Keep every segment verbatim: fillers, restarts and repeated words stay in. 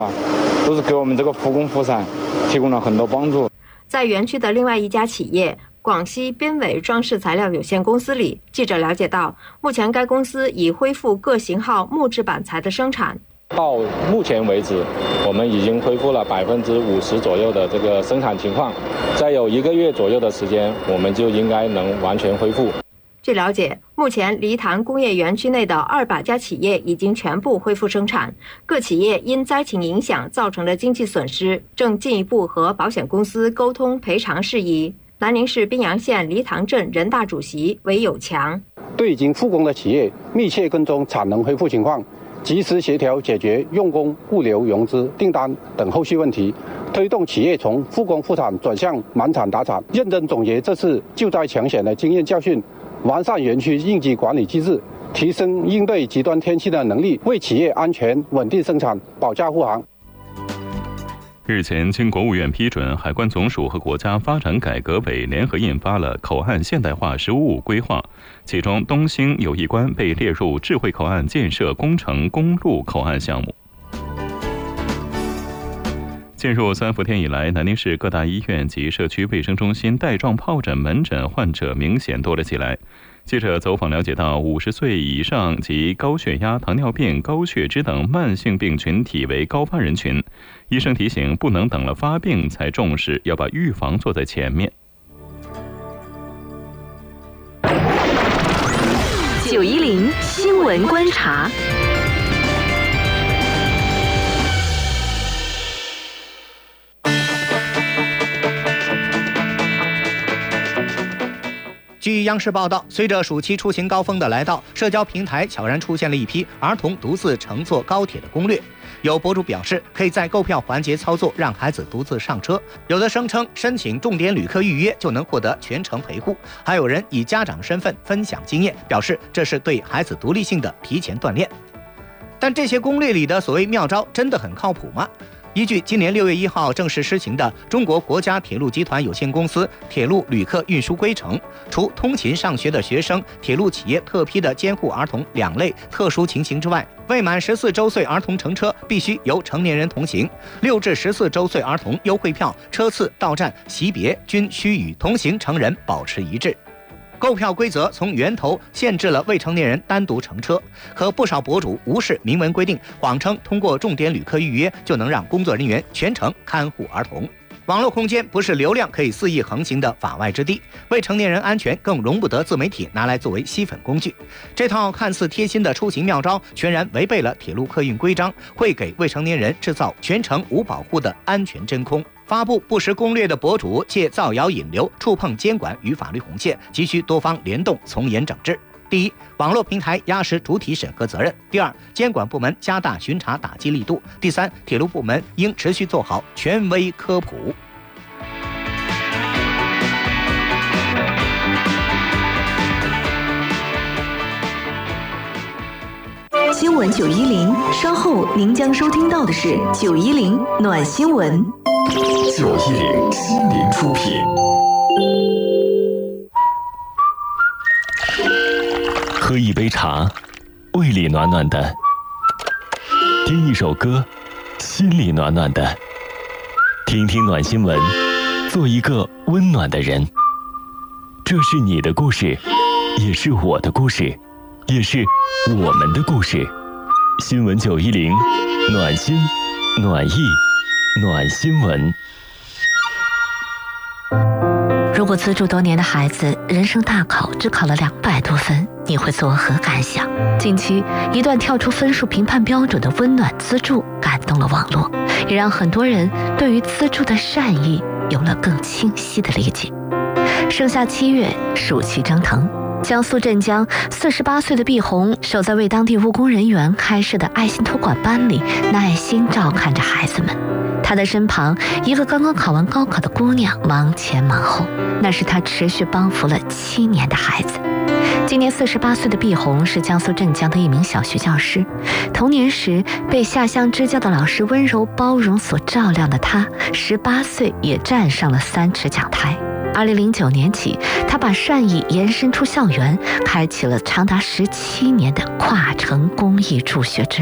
啊，都是给我们这个复工复产提供了很多帮助。 在园区的另外一家企业广西边纬装饰材料有限公司里，记者了解到，目前该公司已恢复各型号木质板材的生产。 到目前为止，我们已经恢复了百分之五十左右的这个生产情况，再有一个月左右的时间，我们就应该能完全恢复。 据了解，目前黎潭工业园区内的二百家企业已经全部恢复生产，各企业因灾情影响造成的经济损失，正进一步和保险公司沟通赔偿事宜。南宁市宾阳县黎塘镇人大主席韦有强对已经复工的企业密切跟踪产能恢复情况，及时协调解决用工、物流、融资、订单等后续问题，推动企业从复工复产转向满产达产，认真总结这次救灾抢险的经验教训，完善园区应急管理机制，提升应对极端天气的能力，为企业安全稳定生产保驾护航。 日前，经国务院批准，海关总署和国家发展改革委联合印发了口岸现代化“十五五”规划，其中东兴友谊关被列入智慧口岸建设工程公路口岸项目。进入三伏天以来，南宁市各大医院及社区卫生中心带状疱疹门诊患者明显多了起来。记者走访了解到，五十岁以上及高血压、糖尿病、高血脂等慢性病群体为高发人群。医生提醒，不能等了发病才重视，要把预防做在前面。 九一零新闻观察。 据央视报道，随着暑期出行高峰的来到，社交平台悄然出现了一批儿童独自乘坐高铁的攻略。有博主表示，可以在购票环节操作让孩子独自上车；有的声称申请重点旅客预约就能获得全程陪护；还有人以家长身份分享经验，表示这是对孩子独立性的提前锻炼。但这些攻略里的所谓妙招真的很靠谱吗？依据今年六月一号正式施行的中国国家铁路集团有限公司铁路旅客运输规程，除通勤上学的学生、铁路企业特批的监护儿童两类特殊情形之外，未满十四周岁儿童乘车必须由成年人同行；六至十四周岁儿童优惠票、车次、到站、席别均需与同行成人保持一致。购票规则从源头限制了未成年人单独乘车，可不少博主无视明文规定，谎称通过重点旅客预约就能让工作人员全程看护儿童。网络空间不是流量可以肆意横行的法外之地，未成年人安全更容不得自媒体拿来作为吸粉工具。这套看似贴心的出行妙招，全然违背了铁路客运规章，会给未成年人制造全程无保护的安全真空。发布不实攻略的博主借造谣引流，触碰监管与法律红线，急需多方联动从严整治。第一，网络平台压实主体审核责任；第二，监管部门加大巡查打击力度；第三，铁路部门应持续做好权威科普。 新闻九一零，稍后您将收听到的是九一零暖新闻。 九一零新闻出品。喝一杯茶，胃里暖暖的；听一首歌，心里暖暖的。听听暖新闻，做一个温暖的人。这是你的故事，也是我的故事，也是我们的故事。新闻九一零，暖心、暖意、暖新闻。 如果资助多年的孩子人生大考只考了两百多分，你会作何感想？近期一段跳出分数评判标准的温暖资助感动了网络，也让很多人对于资助的善意有了更清晰的理解。盛夏七月，暑气蒸腾，江苏镇江四十八岁的毕红守在为当地务工人员开设的爱心托管班里，耐心照看着孩子们。他的身旁，一个刚刚考完高考的姑娘忙前忙后，那是他持续帮扶了七年的孩子。今年四十八岁的毕红是江苏镇江的一名小学教师，童年时被下乡支教的老师温柔包容所照亮的他，十八岁也站上了三尺讲台。二零零九年起，他把善意延伸出校园，开启了长达十七年的跨城公益助学之路。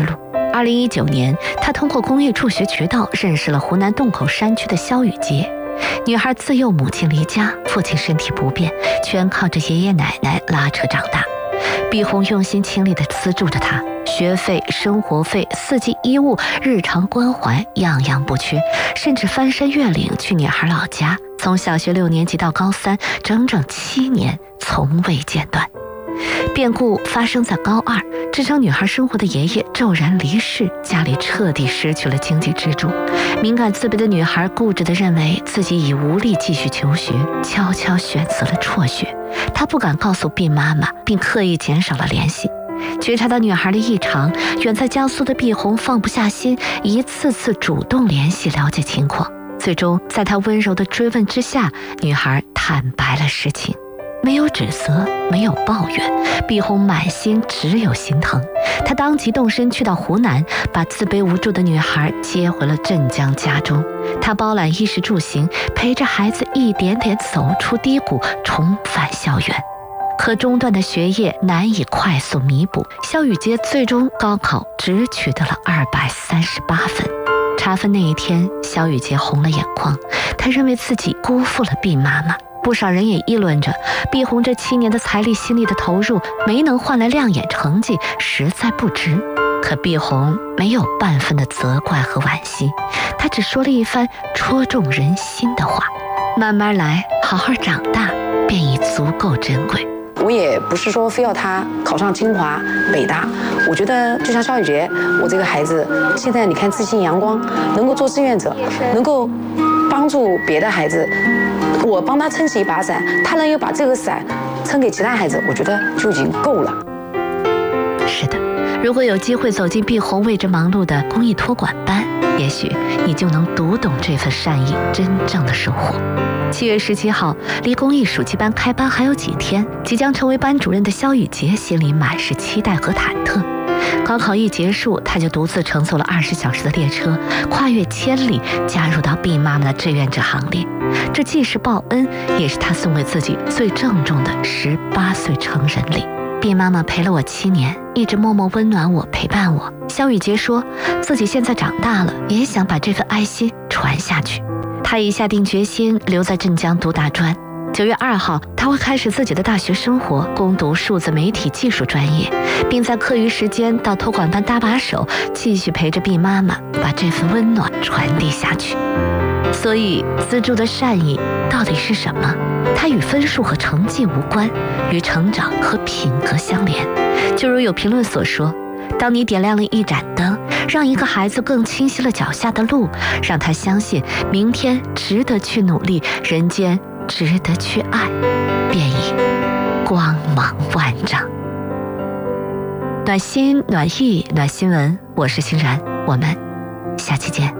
二零一九年，他通过公益助学渠道认识了湖南洞口山区的肖雨洁。女孩自幼母亲离家，父亲身体不便，全靠着爷爷奶奶拉扯长大。毕红用心倾力地资助着她，学费、生活费、四季衣物、日常关怀样样不缺，甚至翻山越岭去女孩老家，从小学六年级到高三，整整七年从未间断。变故发生在高二，支撑女孩生活的爷爷骤然离世，家里彻底失去了经济支柱。敏感自卑的女孩固执地认为自己已无力继续求学，悄悄选择了辍学。她不敢告诉毕妈妈，并刻意减少了联系。觉察到女孩的异常，远在江苏的毕红放不下心，一次次主动联系了解情况。最终在他温柔的追问之下，女孩坦白了实情。没有指责，没有抱怨，毕红满心只有心疼。他当即动身去到湖南，把自卑无助的女孩接回了镇江家中。他包揽衣食住行，陪着孩子一点点走出低谷，重返校园。可中断的学业难以快速弥补，肖雨洁最终高考只取得了二百三十八分。查分那一天，肖雨洁红了眼眶，她认为自己辜负了毕妈妈。不少人也议论着，毕红这七年的财力心力的投入没能换来亮眼成绩，实在不值。可毕红没有半分的责怪和惋惜，他只说了一番戳中人心的话：慢慢来，好好长大，便已足够珍贵。 我也不是说非要他考上清华、北大，我觉得就像肖雨洁，我这个孩子现在你看自信阳光，能够做志愿者，能够帮助别的孩子，我帮他撑起一把伞，他能有把这个伞撑给其他孩子，我觉得就已经够了。 是的，如果有机会走进毕红为之忙碌的公益托管班，也许你就能读懂这份善意真正的收获。七月十七号，离公益暑期班开班还有几天，即将成为班主任的肖雨洁心里满是期待和忐忑。高考一结束，他就独自乘坐了二十小时的列车，跨越千里，加入到毕妈妈的志愿者行列。这既是报恩，也是他送给自己最郑重的十八岁成人礼。毕妈妈陪了我七年，一直默默温暖我，陪伴我。肖雨洁说，自己现在长大了，也想把这份爱心传下去。他已下定决心留在镇江读大专。九月二号，他会开始自己的大学生活，攻读数字媒体技术专业，并在课余时间到托管班搭把手，继续陪着毕妈妈，把这份温暖传递下去。所以，资助的善意到底是什么？它与分数和成绩无关，与成长和品格相连。就如有评论所说，当你点亮了一盏灯，让一个孩子更清晰了脚下的路，让他相信明天值得去努力，人间值得去爱，便已光芒万丈。暖心暖意暖新闻，我是欣然，我们下期见。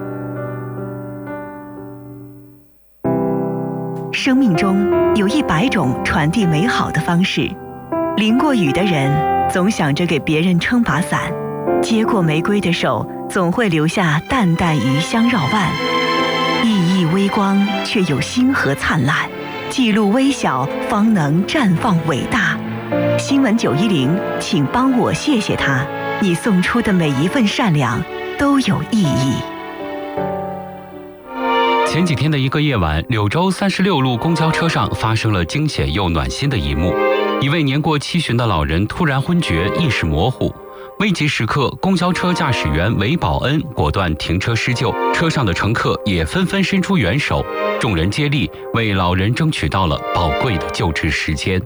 生命中有一百种传递美好的方式，淋过雨的人总想着给别人撑把伞，接过玫瑰的手总会留下淡淡余香绕腕。熠熠微光却有星河灿烂，记录微小方能绽放伟大。新闻九一零，请帮我谢谢他，你送出的每一份善良都有意义。 前几天的一个夜晚，柳州三十六路公交车上发生了惊险又暖心的一幕。一位年过七旬的老人突然昏厥，意识模糊。危急时刻，公交车驾驶员韦保恩果断停车施救，车上的乘客也纷纷伸出援手，众人接力为老人争取到了宝贵的救治时间。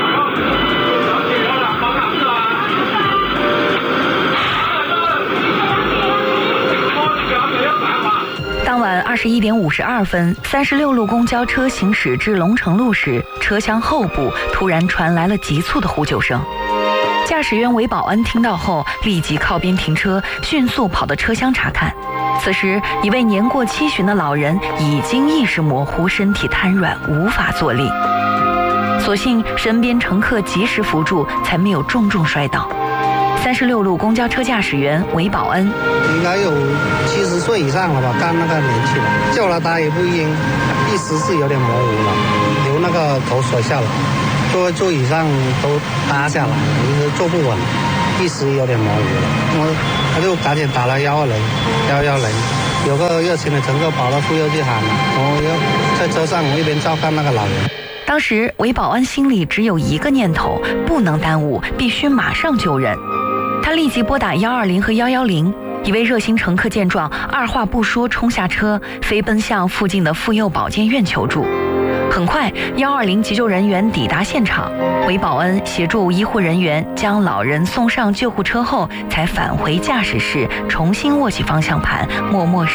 当晚二十一点五十二分，三十六路公交车行驶至龙城路时，车厢后部突然传来了急促的呼救声。驾驶员韦保恩听到后，立即靠边停车，迅速跑到车厢查看。此时，一位年过七旬的老人已经意识模糊，身体瘫软，无法作力。所幸身边乘客及时扶住，才没有重重摔倒。三十六路公交车驾驶员韦保恩应该有七十岁以上了吧，干那个年纪了，叫了他也不应，意识是有点模糊了，由那个头摔下来，坐座椅上都塌下来，就是坐不稳。 意识有点模糊了。我他就赶紧打了幺二零，幺幺零，有个热心的乘客跑到妇幼去喊了，我要在车上我一边照看那个老人。 当时韦保安心里只有一个念头，不能耽误，必须马上救人。他立即拨打幺二零和幺幺零。一位热心乘客见状，二话不说冲下车，飞奔向附近的妇幼保健院求助。很快，幺二零急救人员抵达现场，韦保恩协助医护人员将老人送上救护车后，才返回驾驶室，重新握起方向盘，默默